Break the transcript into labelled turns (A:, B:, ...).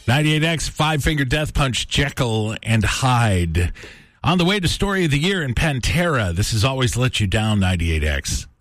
A: 98X, Five Finger Death Punch, Jekyll and Hyde. On the way to Story of the Year in Pantera, this has always let you down, 98X.